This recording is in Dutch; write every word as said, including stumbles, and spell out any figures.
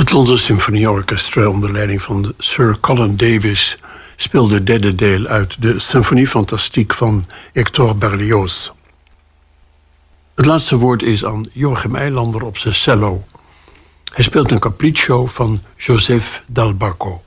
Het London Symphony Orchestra onder leiding van Sir Colin Davis speelde het derde deel uit de Symphonie Fantastique van Hector Berlioz. Het laatste woord is aan Joachim Eilander op zijn cello. Hij speelt een capriccio van Joseph Dal Bacco.